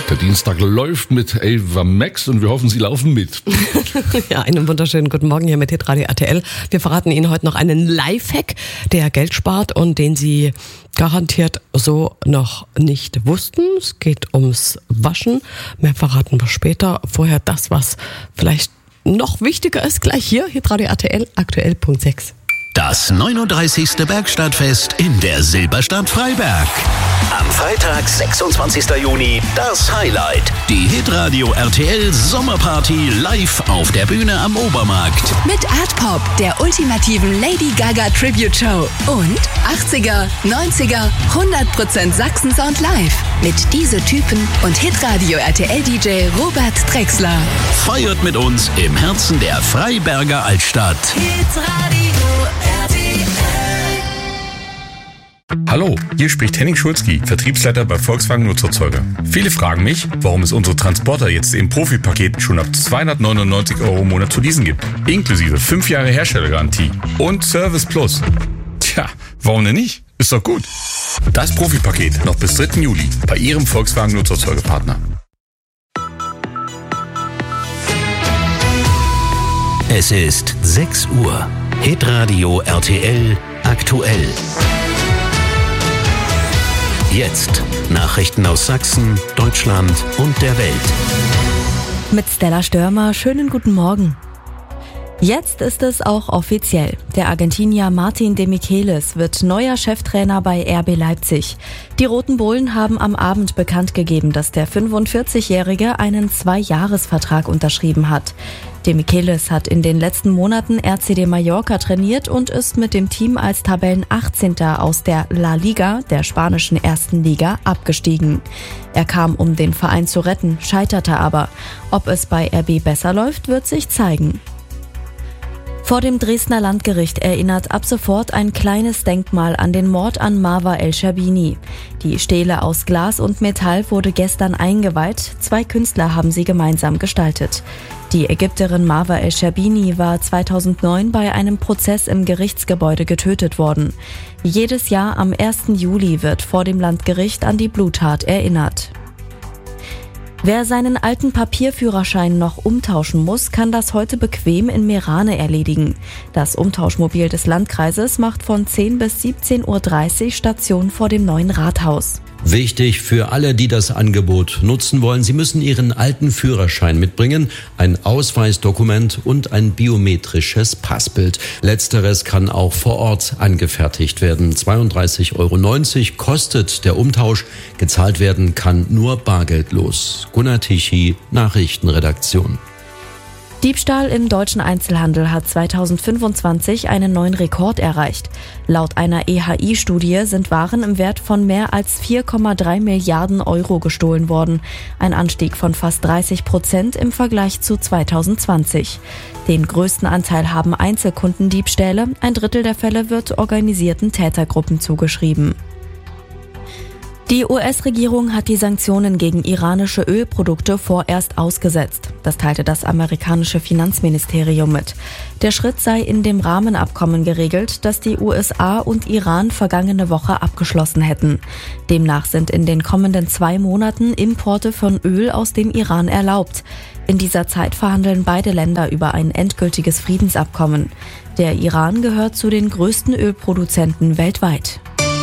Der Dienstag läuft mit Ava Max und wir hoffen, Sie laufen mit. Ja, einen wunderschönen guten Morgen hier mit Hitradio RTL. Wir verraten Ihnen heute noch einen Lifehack, der Geld spart und den Sie garantiert so noch nicht wussten. Es geht ums Waschen. Mehr verraten wir später. Vorher das, was vielleicht noch wichtiger ist, gleich hier, Hitradio RTL, aktuell Punkt 6. Das 39. Bergstadtfest in der Silberstadt Freiberg. Am Freitag, 26. Juni, das Highlight. Die Hitradio RTL Sommerparty live auf der Bühne am Obermarkt. Mit Artpop, der ultimativen Lady Gaga Tribute Show. Und 80er, 90er, 100% Sachsen-Sound live. Mit Diese Typen und Hitradio RTL DJ Robert Drexler. Feiert mit uns im Herzen der Freiberger Altstadt. Hitradio Hallo, hier spricht Henning Schulzki, Vertriebsleiter bei Volkswagen Nutzerzeuger. Viele fragen mich, warum es unsere Transporter jetzt im Profipaket schon ab 299 € im Monat zu leasen gibt. Inklusive 5 Jahre Herstellergarantie und Service Plus. Tja, warum denn nicht? Ist doch gut. Das Profipaket noch bis 3. Juli bei Ihrem Volkswagen Nutzerzeugerpartner. Es ist 6 Uhr. Hitradio RTL aktuell. Jetzt Nachrichten aus Sachsen, Deutschland und der Welt. Mit Stella Störmer, schönen guten Morgen. Jetzt ist es auch offiziell. Der Argentinier Martin de Michelis wird neuer Cheftrainer bei RB Leipzig. Die Roten Bullen haben am Abend bekannt gegeben, dass der 45-Jährige einen 2-Jahres-Vertrag unterschrieben hat. De Michelis hat in den letzten Monaten RCD Mallorca trainiert und ist mit dem Team als Tabellen 18. aus der La Liga, der spanischen ersten Liga, abgestiegen. Er kam, um den Verein zu retten, scheiterte aber. Ob es bei RB besser läuft, wird sich zeigen. Vor dem Dresdner Landgericht erinnert ab sofort ein kleines Denkmal an den Mord an Marwa El-Scherbini. Die Stele aus Glas und Metall wurde gestern eingeweiht. 2 Künstler haben sie gemeinsam gestaltet. Die Ägypterin Marwa El-Scherbini war 2009 bei einem Prozess im Gerichtsgebäude getötet worden. Jedes Jahr am 1. Juli wird vor dem Landgericht an die Bluttat erinnert. Wer seinen alten Papierführerschein noch umtauschen muss, kann das heute bequem in Meerane erledigen. Das Umtauschmobil des Landkreises macht von 10 bis 17:30 Uhr Station vor dem neuen Rathaus. Wichtig für alle, die das Angebot nutzen wollen. Sie müssen Ihren alten Führerschein mitbringen, ein Ausweisdokument und ein biometrisches Passbild. Letzteres kann auch vor Ort angefertigt werden. 32,90 € kostet der Umtausch. Gezahlt werden kann nur bargeldlos. Gunnar Tichy, Nachrichtenredaktion. Diebstahl im deutschen Einzelhandel hat 2025 einen neuen Rekord erreicht. Laut einer EHI-Studie sind Waren im Wert von mehr als 4,3 Milliarden € gestohlen worden. Ein Anstieg von fast 30% im Vergleich zu 2020. Den größten Anteil haben Einzelkundendiebstähle. 1/3 der Fälle wird organisierten Tätergruppen zugeschrieben. Die US-Regierung hat die Sanktionen gegen iranische Ölprodukte vorerst ausgesetzt. Das teilte das amerikanische Finanzministerium mit. Der Schritt sei in dem Rahmenabkommen geregelt, das die USA und Iran vergangene Woche abgeschlossen hätten. Demnach sind in den kommenden 2 Monaten Importe von Öl aus dem Iran erlaubt. In dieser Zeit verhandeln beide Länder über ein endgültiges Friedensabkommen. Der Iran gehört zu den größten Ölproduzenten weltweit.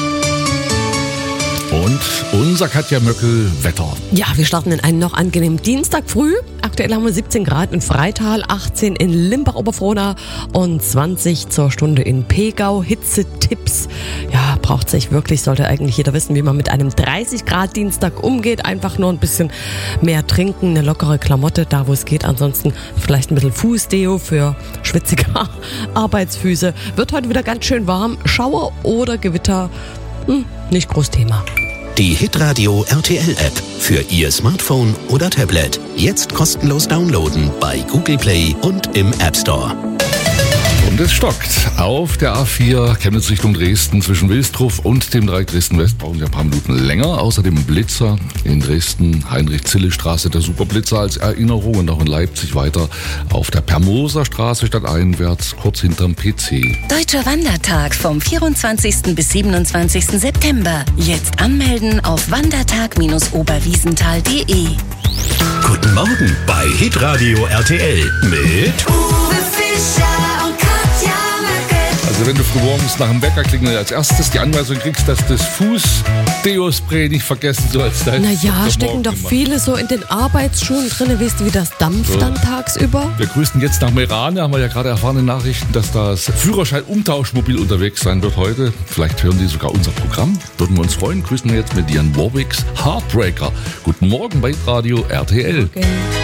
Und unser Katja Möckel Wetter. Ja, wir starten in einen noch angenehmen Dienstag früh. Aktuell haben wir 17 Grad in Freital, 18 in Limbach-Oberfrohna und 20 zur Stunde in Pegau. Hitzetipps. Ja, braucht sich wirklich, sollte eigentlich jeder wissen, wie man mit einem 30 Grad Dienstag umgeht. Einfach nur ein bisschen mehr trinken, eine lockere Klamotte, da wo es geht. Ansonsten vielleicht ein bisschen Fußdeo für schwitzige Arbeitsfüße. Wird heute wieder ganz schön warm. Schauer oder Gewitter, nicht groß Thema. Die Hitradio RTL App für Ihr Smartphone oder Tablet. Jetzt kostenlos downloaden bei Google Play und im App Store. Und es stockt. Auf der A4 Chemnitz Richtung Dresden zwischen Wilsdruf und dem Dreieck Dresden West brauchen Sie ein paar Minuten länger. Außerdem Blitzer in Dresden, Heinrich-Zille-Straße, der Superblitzer als Erinnerung. Und auch in Leipzig weiter auf der Permoser Straße stadteinwärts, kurz hinterm PC. Deutscher Wandertag vom 24. bis 27. September. Jetzt anmelden auf wandertag-oberwiesenthal.de. Guten Morgen bei Hitradio RTL mit Uwe Fischer und Katja Möcke. Also wenn du frühmorgens nach dem Wecker klingeln als erstes die Anweisung kriegst, dass das Fuß-Deo-Spray nicht vergessen sollst. Naja, stecken doch viele so in den Arbeitsschuhen drin. Weißt du, wie das dampft dann tagsüber? Wir grüßen jetzt nach Meerane, haben wir ja gerade erfahrene Nachrichten, dass das Führerschein-Umtauschmobil unterwegs sein wird heute. Vielleicht hören die sogar unser Programm. Würden wir uns freuen. Grüßen wir jetzt mit Diane Warwicks Heartbreaker. Guten Morgen bei Radio RTL. Okay.